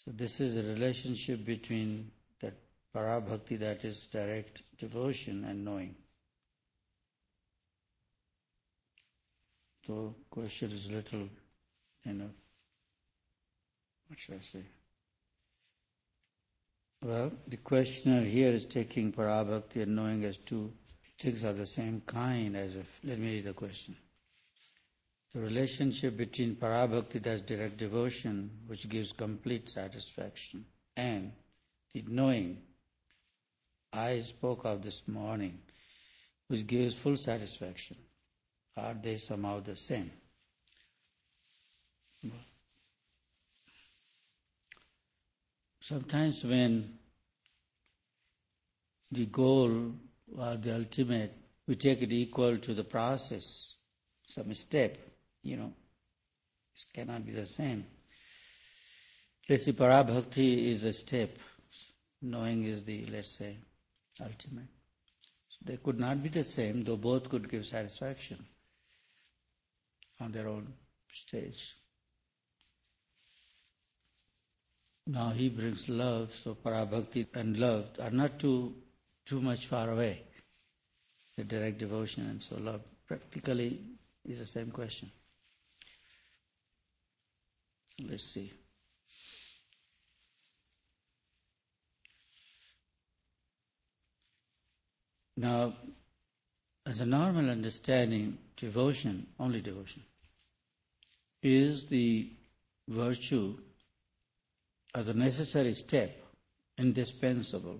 So this is a relationship between that para-bhakti, that is direct devotion, and knowing. So question is little, what should I say? Well, the questioner here is taking para-bhakti and knowing as two things are the same kind, as if, let me read the question. The relationship between para-bhakti, that's direct devotion, which gives complete satisfaction, and the knowing I spoke of this morning, which gives full satisfaction, are they somehow the same? Sometimes when the goal or the ultimate, we take it equal to the process, some step, it cannot be the same. Let's say para-bhakti is a step, knowing is the, let's say, ultimate. So they could not be the same, though both could give satisfaction on their own stage. Now he brings love, so para-bhakti and love are not too much far away. The direct devotion and so love practically is the same question. Let's see. Now, as a normal understanding, devotion, only devotion, is the virtue or the necessary step, indispensable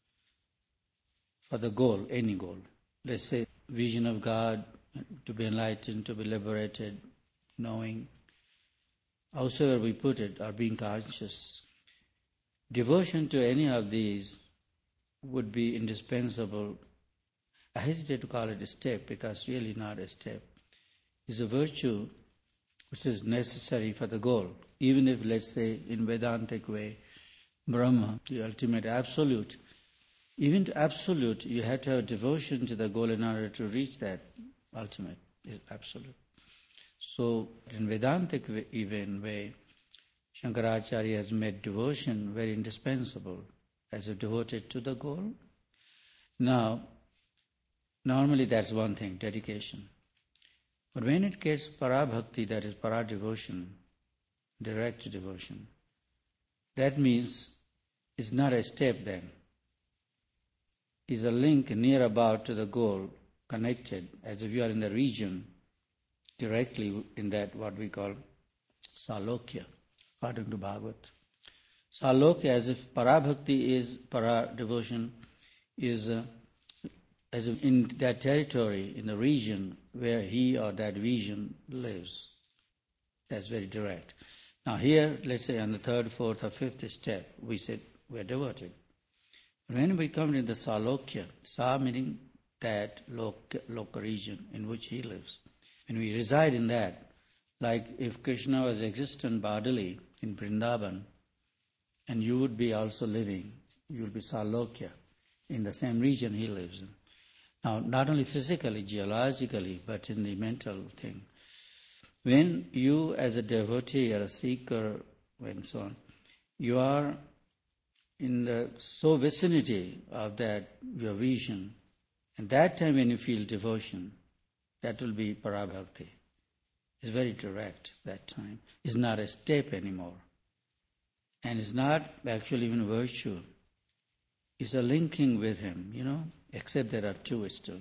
for the goal, any goal. Let's say vision of God, to be enlightened, to be liberated, knowing, however we put it, or being conscious. Devotion to any of these would be indispensable. I hesitate to call it a step because really not a step. It's a virtue which is necessary for the goal. Even if, let's say, in Vedantic way, Brahma, the ultimate absolute, even to absolute, you have to have devotion to the goal in order to reach that ultimate absolute. So, in Vedantic even way, Shankaracharya has made devotion very indispensable as if devoted to the goal. Now, normally that's one thing, dedication. But when it gets para-bhakti, that is para-devotion, direct devotion, that means it's not a step then. It's a link near about to the goal, connected, as if you are in the region, directly in that what we call Salokya, according to Bhagavad. Salokya, as if para-bhakti is para-devotion, is as if in that territory, in the region where he or that vision lives. That's very direct. Now here, let's say on the third, fourth or fifth step, we said we are devoted. When we come to the Salokya, Sa meaning that local region in which he lives, and we reside in that, like if Krishna was existent bodily in Vrindavan, and you would be also living, you will be Salokya, in the same region he lives in. Now, not only physically, geologically, but in the mental thing. When you as a devotee or a seeker and so on, you are in the so vicinity of that, your vision, and that time when you feel devotion, that will be para-bhakti. It's very direct that time. It's not a step anymore. And it's not actually even virtue. It's a linking with him, except there are two still.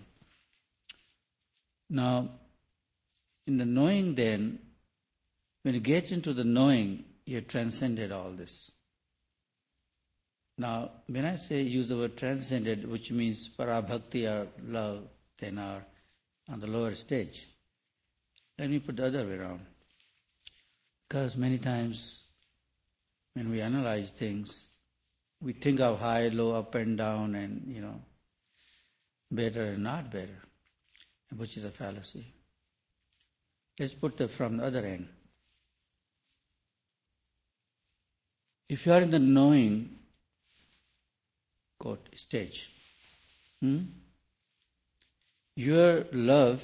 Now, in the knowing then, when you get into the knowing, you have transcended all this. Now, when I say use the word transcended, which means para-bhakti or love, then are on the lower stage. Let me put the other way around. Because many times when we analyze things, we think of high, low, up and down, and, better and not better, which is a fallacy. Let's put it from the other end. If you are in the knowing, quote, stage, your love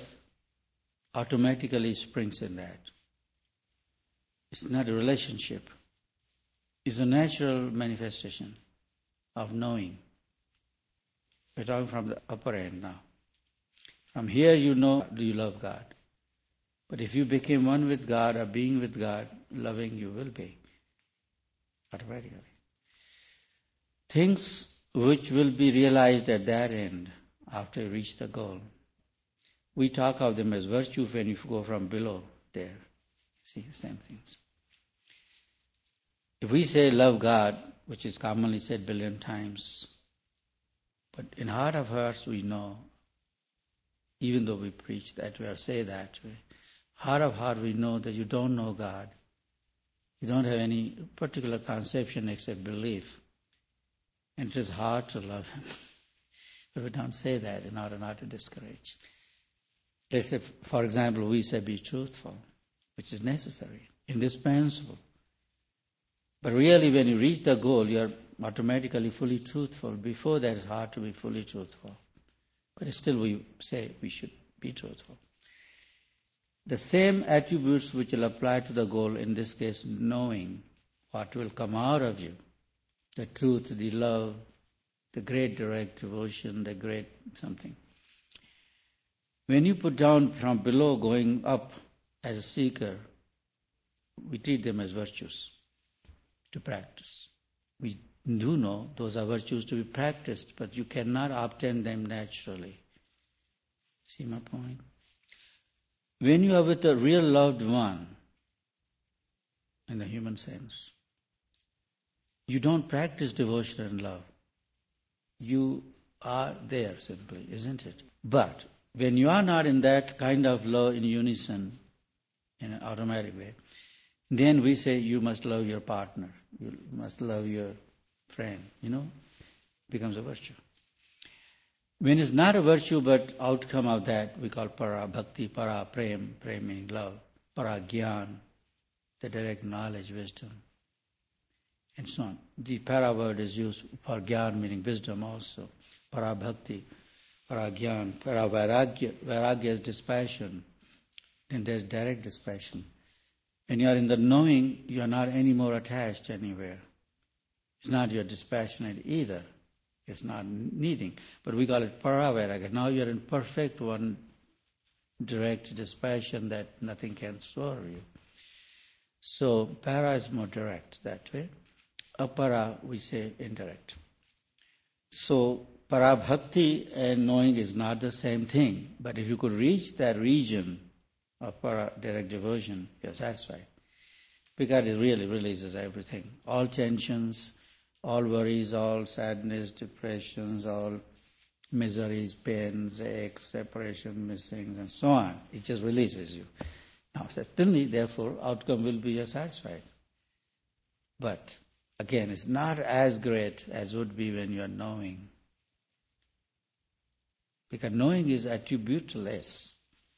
automatically springs in that. It's not a relationship. is a natural manifestation of knowing. We're talking from the upper end now. From here you know, do you love God? But if you became one with God or being with God, loving you will be automatically. Things which will be realized at that end after you reach the goal. We talk of them as virtue when you go from below there. See the same things. If we say love God, which is commonly said 1 billion times, but in heart of hearts we know, even though we preach that way or say that way, heart of heart we know that you don't know God. You don't have any particular conception except belief. And it is hard to love Him. But we don't say that in order not to discourage. Let's say, for example, we say be truthful, which is necessary, indispensable. But really when you reach the goal, you are automatically fully truthful. Before that, it's hard to be fully truthful. But still we say we should be truthful. The same attributes which will apply to the goal, in this case, knowing what will come out of you, the truth, the love, the great direct devotion, the great something. When you put down from below going up as a seeker, we treat them as virtues to practice. We do know those are virtues to be practiced, but you cannot obtain them naturally. See my point? When you are with a real loved one, in the human sense, you don't practice devotion and love. You are there simply, isn't it? But when you are not in that kind of love in unison, in an automatic way, then we say you must love your partner, you must love your friend, it becomes a virtue. When it's not a virtue but outcome of that, we call para bhakti, para prem, prem meaning love, para gyan, the direct knowledge, wisdom, and so on. The para word is used for gyan meaning wisdom also, para bhakti, para gyan, para vairagya. Vairagya is dispassion, then there's direct dispassion. When you are in the knowing, you are not any more attached anywhere. It's not you're dispassionate either. It's not needing. But we call it para-vairagya. Now you're in perfect one, direct dispassion that nothing can swerve you. So para is more direct that way. Apara, we say indirect. So para-bhakti and knowing is not the same thing. But if you could reach that region of para, direct devotion, you're satisfied. Because it really releases everything. All tensions, all worries, all sadness, depressions, all miseries, pains, aches, separation, missings, and so on. It just releases you. Now, certainly, therefore, outcome will be you're satisfied. But, again, it's not as great as would be when you're knowing. Because knowing is attributeless.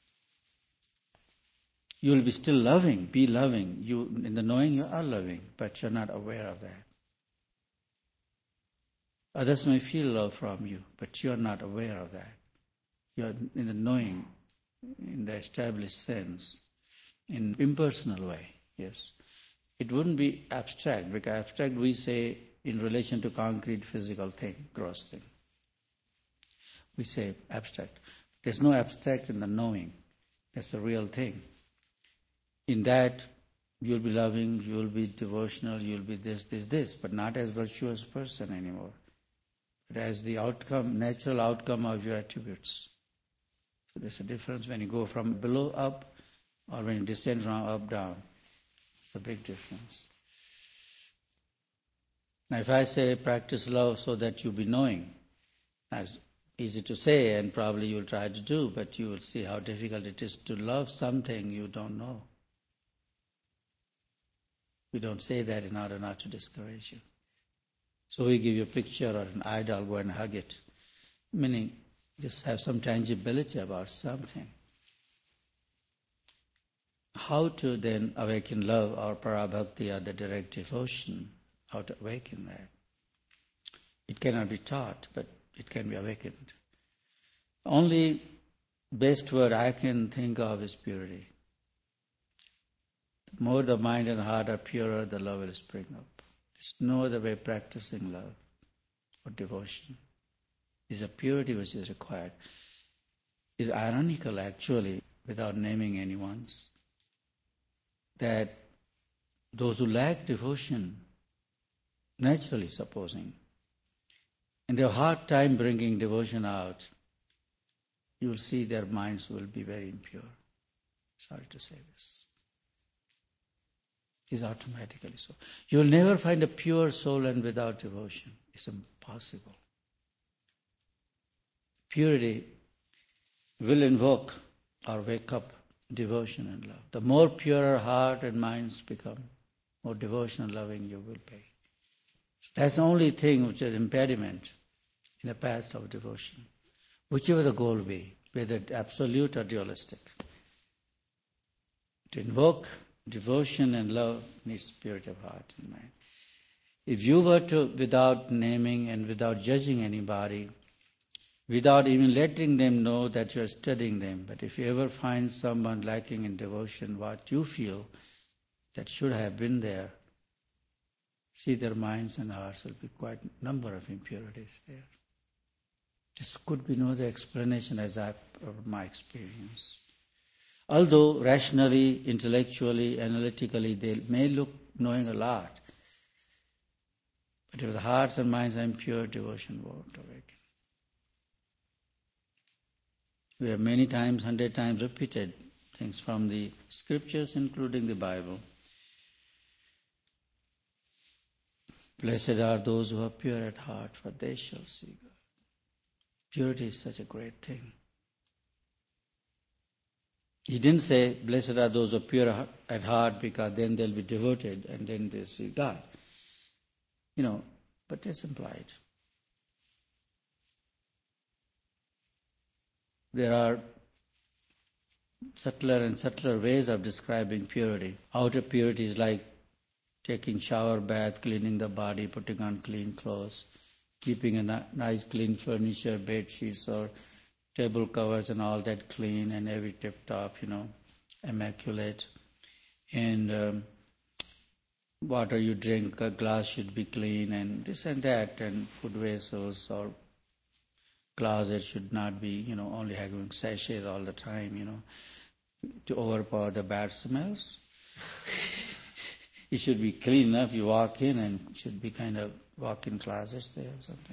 You will be still loving, be loving. You, in the knowing, you are loving, but you're not aware of that. Others may feel love from you, but you're not aware of that. You're in the knowing, in the established sense, in impersonal way, yes. It wouldn't be abstract, because abstract we say in relation to concrete physical thing, gross thing. We say abstract. There's no abstract in the knowing. That's the real thing. In that, you'll be loving, you'll be devotional, you'll be this, but not as virtuous person anymore. But as the outcome, natural outcome of your attributes. So there's a difference when you go from below up or when you descend from up down. It's a big difference. Now if I say practice love so that you'll be knowing, that's easy to say and probably you'll try to do, but you will see how difficult it is to love something you don't know. We don't say that in order not to discourage you. So we give you a picture or an idol, go and hug it. Meaning, just have some tangibility about something. How to then awaken love or para-bhakti or the direct devotion? How to awaken that? It cannot be taught, but it can be awakened. Only best word I can think of is purity. The more the mind and heart are purer, the love will spring up. There's no other way of practicing love or devotion. It's a purity which is required. It's ironical, actually, without naming anyone's, that those who lack devotion, naturally supposing, and they have a hard time bringing devotion out, you will see their minds will be very impure. Sorry to say this. It's automatically so. You will never find a pure soul and without devotion. It's impossible. Purity will invoke or wake up devotion and love. The more pure heart and minds become, more devotion and loving you will be. That's the only thing which is impediment in the path of devotion, whichever the goal be, whether absolute or dualistic. To invoke devotion and love needs purity of heart and mind. If you were to, without naming and without judging anybody, without even letting them know that you are studying them, but if you ever find someone lacking in devotion, what you feel that should have been there, see their minds and hearts will be quite a number of impurities there. This could be no other explanation as of my experience. Although rationally, intellectually, analytically, they may look knowing a lot, but if the hearts and minds are impure, devotion won't awaken. We have many times, 100 times repeated things from the scriptures, including the Bible. Blessed are those who are pure at heart, for they shall see God. Purity is such a great thing. He didn't say, blessed are those who are pure at heart, because then they'll be devoted and then they'll see God. But that's implied. There are subtler and subtler ways of describing purity. Outer purity is like taking shower, bath, cleaning the body, putting on clean clothes, keeping a nice clean furniture, bed sheets or table covers and all that clean and every tip-top, immaculate. And water you drink, a glass should be clean and this and that, and food vessels or closet should not be, only having sachets all the time, to overpower the bad smells. It should be clean enough. You walk in and it should be kind of walk-in closets there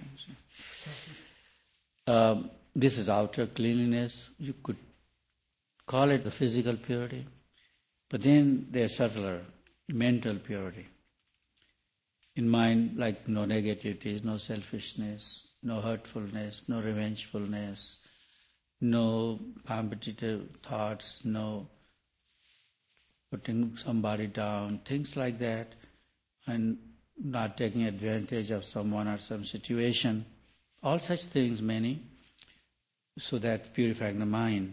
sometimes. This is outer cleanliness. You could call it the physical purity. But then there's subtler, mental purity. In mind, like no negativities, no selfishness, no hurtfulness, no revengefulness, no competitive thoughts, no putting somebody down, things like that, and not taking advantage of someone or some situation. All such things, many, so that purifying the mind.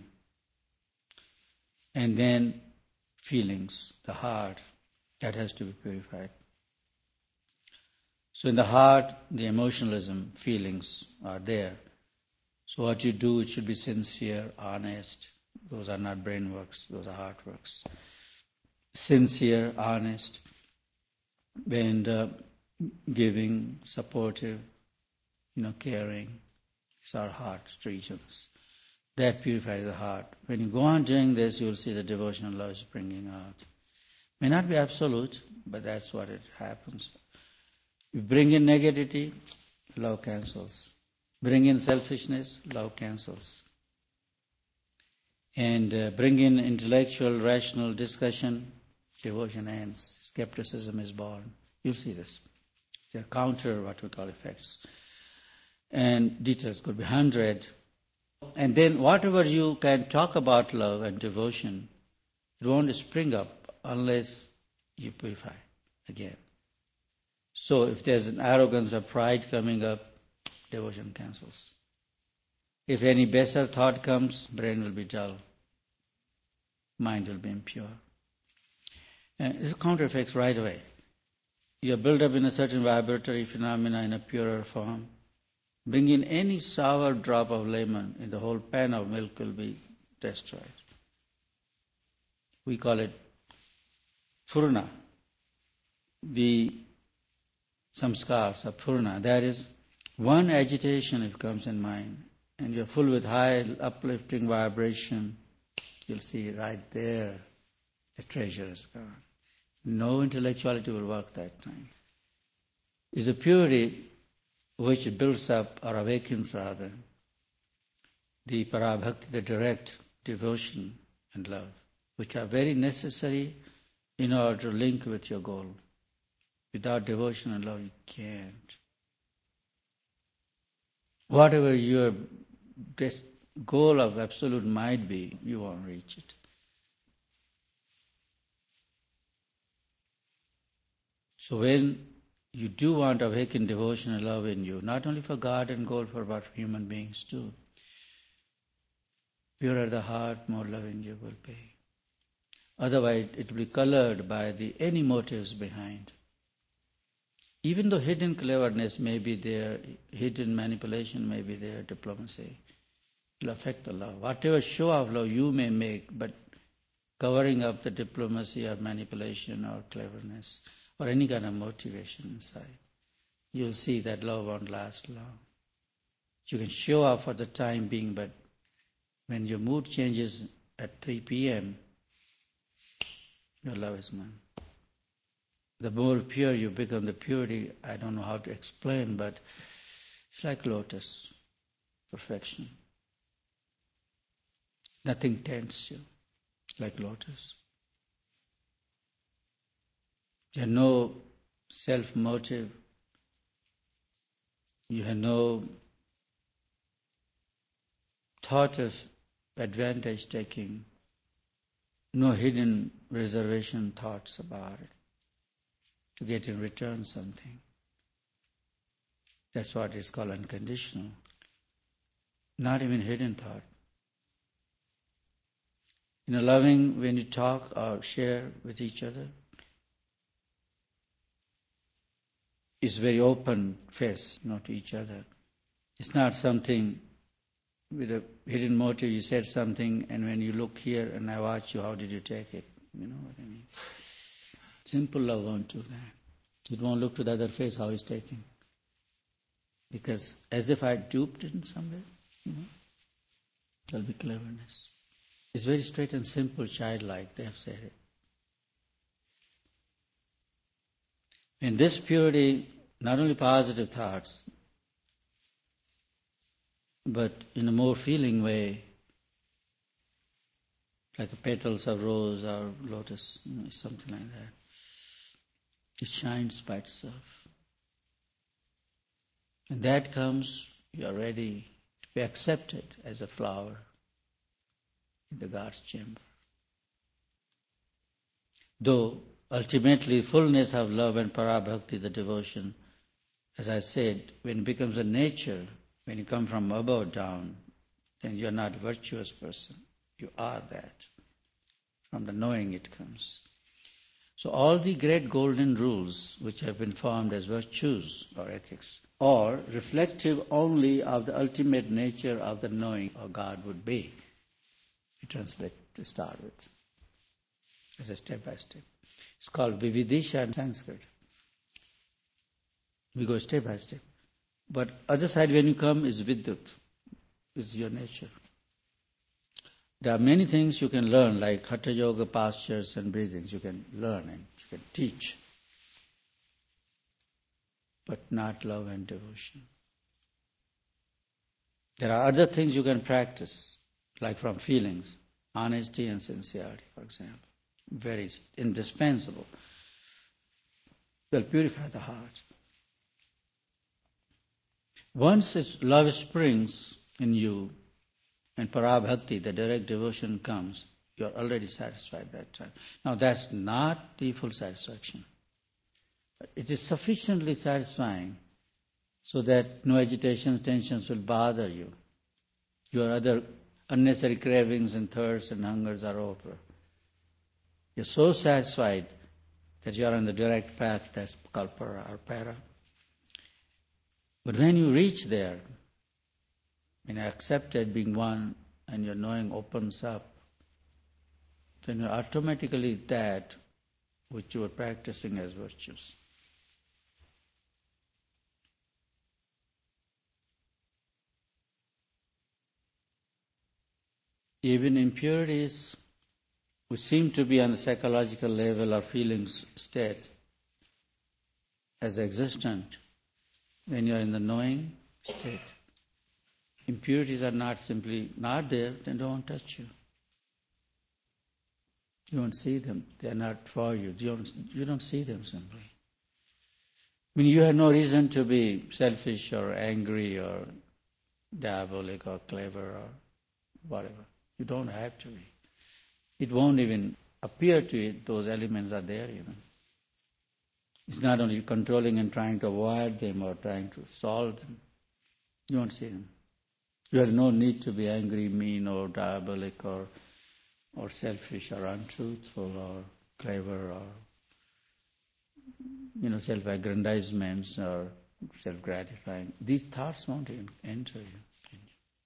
And then feelings, the heart, that has to be purified. So in the heart, the emotionalism, feelings are there. So what you do, it should be sincere, honest. Those are not brain works, those are heart works. Sincere, honest, and giving, supportive, caring. These are heart regions. That purifies the heart. When you go on doing this, you will see the devotional love is bringing out. May not be absolute, but that's what it happens. You bring in negativity, love cancels. Bring in selfishness, love cancels. And bring in intellectual, rational discussion, devotion ends. Skepticism is born. You'll see this. They are counter what we call effects. And details could be 100. And then whatever you can talk about love and devotion, it won't spring up unless you purify again. So if there's an arrogance or pride coming up, devotion cancels. If any baser thought comes, brain will be dull. Mind will be impure. And it's counter effects right away. You're built up in a certain vibratory phenomena in a purer form. Bring in any sour drop of lemon, and the whole pan of milk will be destroyed. We call it furna. The samskars, apurna. That is, one agitation if comes in mind, and you're full with high uplifting vibration, you'll see right there the treasure is gone. No intellectuality will work that time. It's a purity which builds up or awakens rather the parabhakti, the direct devotion and love, which are very necessary in order to link with your goal. Without devotion and love, you can't. Whatever your goal of absolute might be, you won't reach it. So when you do want to awaken devotion and love in you, not only for God and goal, but for human beings too, purer the heart, more loving you will be. Otherwise, it will be colored by any motives behind. Even though hidden cleverness may be there, hidden manipulation may be there, diplomacy, it will affect the love. Whatever show of love you may make, but covering up the diplomacy or manipulation or cleverness or any kind of motivation inside, you'll see that love won't last long. You can show off for the time being, but when your mood changes at 3 p.m., your love is gone. The more pure you become, the purity, I don't know how to explain, but it's like lotus, perfection. Nothing tempts you, like lotus. You have no self-motive. You have no thought of advantage taking, no hidden reservation thoughts about it, to get in return something. That's what is called unconditional. Not even hidden thought. Loving, when you talk or share with each other, is very open face, to each other. It's not something with a hidden motive. You said something, and when you look here and I watch you, how did you take it? You know what I mean? Simple love won't do that. It won't look to the other face how he's taking. Because as if I duped it in some way, there'll be cleverness. It's very straight and simple, childlike, they have said it. In this purity, not only positive thoughts, but in a more feeling way, like the petals of rose or lotus, something like that. It shines by itself. And that comes, you are ready to be accepted as a flower in the God's chamber. Though ultimately fullness of love and parabhakti, the devotion, as I said, when it becomes a nature, when you come from above down, then you are not a virtuous person. You are that. From the knowing it comes. So all the great golden rules which have been formed as virtues or ethics are reflective only of the ultimate nature of the knowing or God would be. We translate to start with as a step by step. It's called Vividisha in Sanskrit. We go step by step. But other side when you come is Vidyut, is your nature. There are many things you can learn, like Hatha Yoga postures and breathings. You can learn and you can teach. But not love and devotion. There are other things you can practice, like from feelings, honesty and sincerity, for example. Very indispensable. They'll purify the heart. Once love springs in you, and parabhakti, the direct devotion comes, you are already satisfied that time. Now that's not the full satisfaction. But it is sufficiently satisfying so that no agitations, tensions will bother you. Your other unnecessary cravings and thirsts and hungers are over. You're so satisfied that you are on the direct path, that's called para or para. But when you reach there, when you accepted being one and your knowing opens up, then you're automatically that which you were practicing as virtues. even impurities which seem to be on the psychological level or feelings state as existent, when you're in the knowing state, impurities are not simply not there, they don't touch you. You don't see them. They are not for you. You don't see them simply. I mean, you have no reason to be selfish or angry or diabolic or clever or whatever. You don't have to be. It won't even appear to you those elements are there even. It's not only controlling and trying to avoid them or trying to solve them. You won't see them. You have no need to be angry, mean or diabolic or selfish or untruthful or clever or self-aggrandizements or self-gratifying. These thoughts won't even enter you.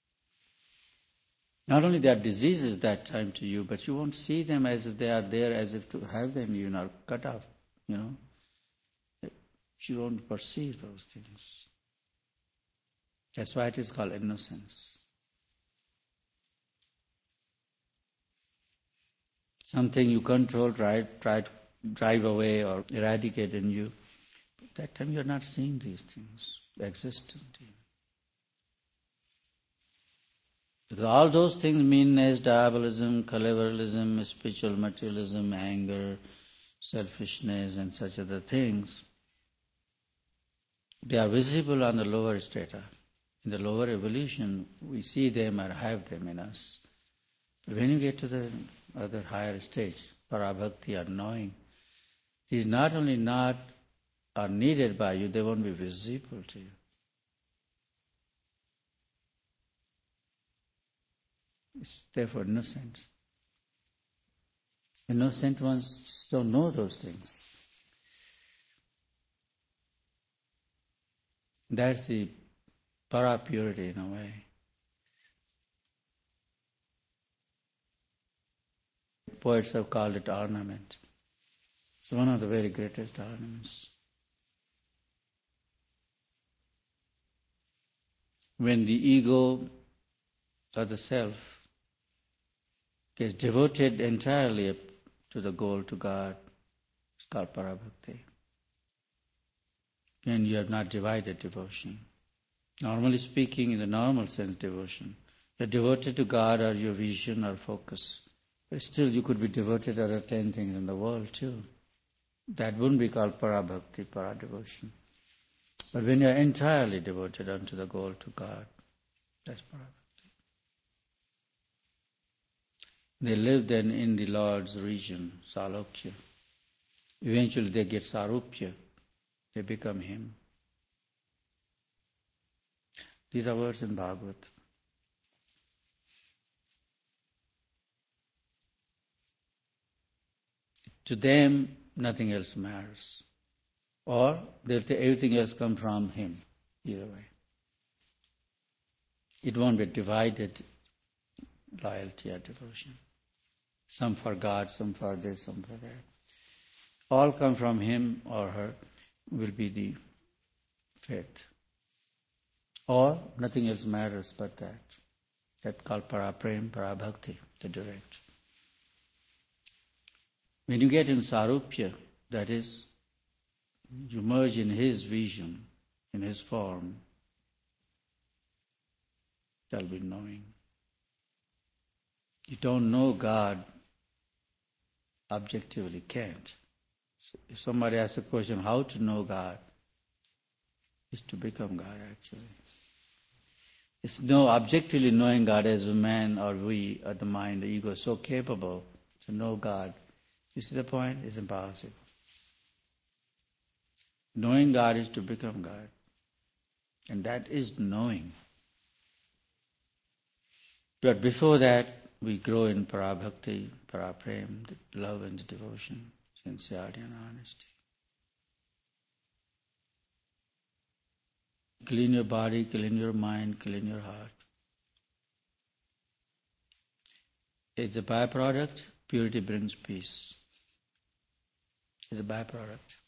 Not only they are diseases that time to you, but you won't see them as if they are there, as if to have them even are cut off, You won't perceive those things. That's why it is called innocence. Something you control, try to drive away or eradicate in you. At that time you're not seeing these things existent. Because all those things, meanness, diabolism, cleverilism, spiritual materialism, anger, selfishness and such other things, they are visible on the lower strata. In the lower evolution, we see them or have them in us. But when you get to the other higher stage, parabhakti or knowing, these not only not are needed by you, they won't be visible to you. It's therefore innocent. Innocent ones just don't know those things. That's the para purity in a way. Poets have called it ornament. It's one of the very greatest ornaments. When the ego or the self gets devoted entirely to the goal, to God, it's called parabhakti. When you have not divided devotion. Normally speaking, in the normal sense devotion, you're devoted to God or your vision or focus. But still you could be devoted to other 10 things in the world too. That wouldn't be called parabhakti, para-devotion. But when you're entirely devoted unto the goal, to God, that's parabhakti. They live then in the Lord's region, salokya. Eventually they get sarupya. They become Him. These are words in Bhagavad. To them, nothing else matters. Or everything else comes from Him. Either way. It won't be divided loyalty or devotion. Some for God, some for this, some for that. All come from Him or her will be the faith. Or nothing else matters but that. That's called paraprem, parabhakti, the direct. When you get in sarupya, that is, you merge in His vision, in His form, shall be knowing. You don't know God objectively, can't. So if somebody asks a question, how to know God, is to become God actually. It's no objectively knowing God as a man or we or the mind, the ego is so capable to know God. You see the point? It's impossible. Knowing God is to become God. And that is knowing. But before that, we grow in parabhakti, paraprem, the love and the devotion, sincerity and honesty. Clean your body, clean your mind, clean your heart. It's a byproduct. Purity brings peace. It's a byproduct.